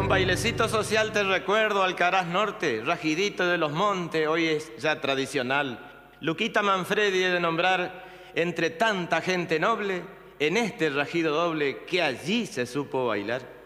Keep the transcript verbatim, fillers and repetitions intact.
Con bailecito social te recuerdo Alcaraz Norte, Rajidito de los Montes, hoy es ya tradicional. Luquita Manfredi he de nombrar entre tanta gente noble, en este rajido doble que allí se supo bailar.